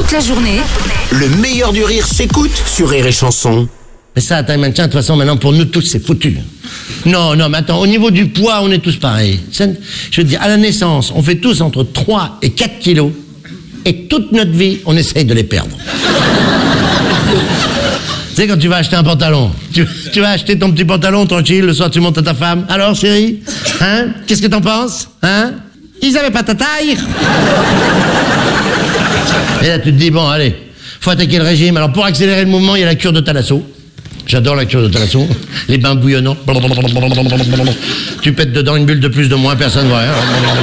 toute la journée. Le meilleur du rire s'écoute sur Rire et Chanson. Mais ça, attends, de toute façon, maintenant, pour nous tous, c'est foutu. Non, mais attends, au niveau du poids, on est tous pareils. Je veux dire, à la naissance, on fait tous entre 3 et 4 kilos, et toute notre vie, on essaye de les perdre. Tu sais, quand tu vas acheter un pantalon, tu vas acheter ton petit pantalon, tranquille, le soir, tu montes à ta femme. Alors, chérie, hein, qu'est-ce que t'en penses, hein? Ils avaient pas ta taille. Et là, tu te dis, bon, allez, faut attaquer le régime. Alors, pour accélérer le mouvement, il y a la cure de Thalasso. J'adore la cure de Thalasso. Les bains bouillonnants. Tu pètes dedans une bulle de plus, de moins, personne ne voit rien.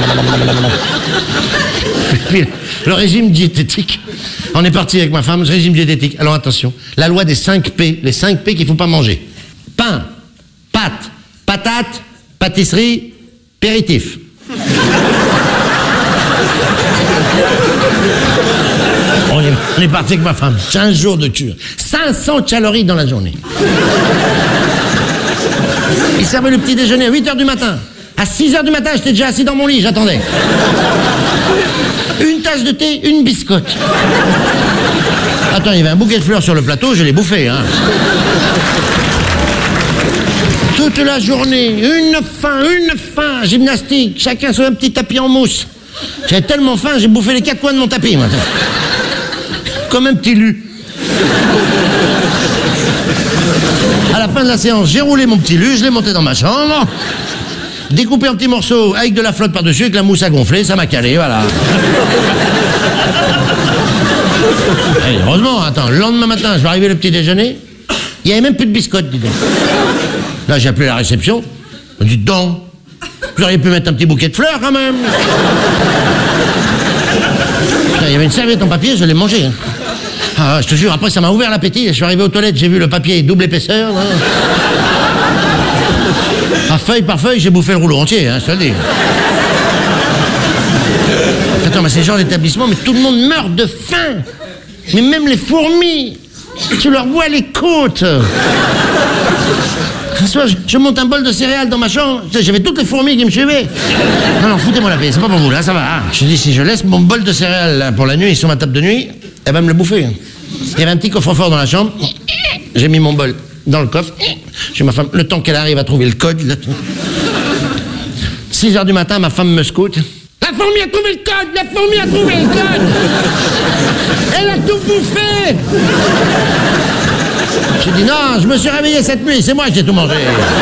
Puis, le régime diététique. On est parti avec ma femme, régime diététique. Alors, attention, la loi des 5 P. Les 5 P qu'il ne faut pas manger. Pain, pâtes, patates, pâtisserie, péritif. On est parti avec ma femme. 15 jours de cure. 500 calories dans la journée. Il servait le petit déjeuner à 8h du matin. À 6h du matin, j'étais déjà assis dans mon lit, j'attendais. Une tasse de thé, une biscotte. Attends, il y avait un bouquet de fleurs sur le plateau, je l'ai bouffé, hein. Toute la journée, une faim, gymnastique, chacun sur un petit tapis en mousse. J'avais tellement faim, j'ai bouffé les 4 coins de mon tapis, moi. Comme un petit lu. À la fin de la séance, j'ai roulé mon petit lu, je l'ai monté dans ma chambre, découpé en petits morceaux avec de la flotte par-dessus, avec la mousse à gonfler, ça m'a calé, voilà. Et heureusement, attends, le lendemain matin, je vais arriver le petit déjeuner, il n'y avait même plus de biscottes, dis donc. Là, j'ai appelé la réception, on dit donc, vous auriez pu mettre un petit bouquet de fleurs quand même. Putain, il y avait une serviette en papier, je l'ai mangée. Hein. Ah, je te jure, après ça m'a ouvert l'appétit. Je suis arrivé aux toilettes, j'ai vu le papier double épaisseur. Hein. Ah, feuille par feuille, j'ai bouffé le rouleau entier, hein, je te le dis. Attends, mais ces genres d'établissement, mais tout le monde meurt de faim. Mais même les fourmis, tu leur vois les côtes. Un soir, je monte un bol de céréales dans ma chambre, j'avais toutes les fourmis qui me suivaient. Non, foutez-moi la paix, c'est pas pour vous, là, ça va. Hein. Je dis, si je laisse mon bol de céréales là, pour la nuit sur ma table de nuit, elle va me le bouffer. Il y avait un petit coffre-fort dans la chambre, j'ai mis mon bol dans le coffre, j'ai ma femme, le temps qu'elle arrive à trouver le code. Là. 6h du matin, ma femme me scoute. La fourmi a trouvé le code, la fourmi a trouvé le code. Elle a tout bouffé. J'ai dit non, je me suis réveillé cette nuit, c'est moi qui ai tout mangé.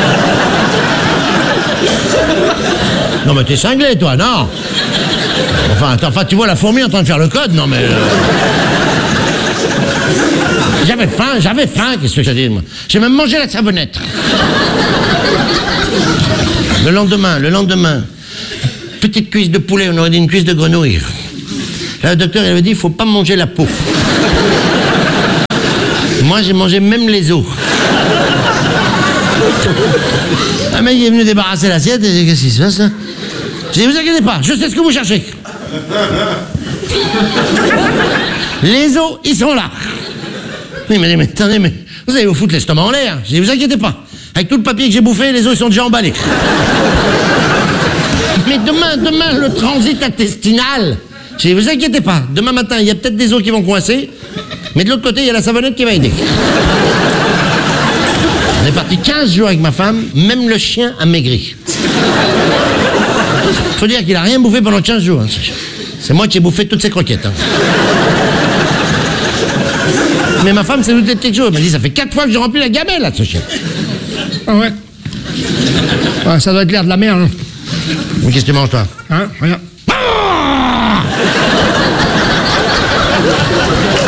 Non mais t'es cinglé toi, non? Enfin, tu vois la fourmi en train de faire le code, non mais... J'avais faim, qu'est-ce que j'ai dit moi? J'ai même mangé la savonnette. Le lendemain, petite cuisse de poulet, on aurait dit une cuisse de grenouille. Là, le docteur il avait dit, il faut pas manger la peau. Moi, j'ai mangé même les os. Un mec est venu débarrasser l'assiette et j'ai dit, qu'est-ce qui se passe, hein? J'ai dit, vous inquiétez pas, je sais ce que vous cherchez. Les os, ils sont là. Oui, mais attendez, mais vous allez vous foutre l'estomac en l'air. J'ai dit, vous inquiétez pas. Avec tout le papier que j'ai bouffé, les os, ils sont déjà emballés. Mais demain, le transit intestinal. J'ai dit, vous inquiétez pas. Demain matin, il y a peut-être des os qui vont coincer. Mais de l'autre côté, il y a la savonnette qui va aider. On est parti 15 jours avec ma femme, même le chien a maigri. Faut dire qu'il a rien bouffé pendant 15 jours. Hein. C'est moi qui ai bouffé toutes ces croquettes. Hein. Mais ma femme s'est doutée de quelque chose. Elle m'a dit, ça fait 4 fois que j'ai rempli la gamelle, là, de ce chien. Ah ouais. Ah, ça doit être l'air de la merde. Hein. Mais qu'est-ce que tu manges, toi? Hein, regarde. Ah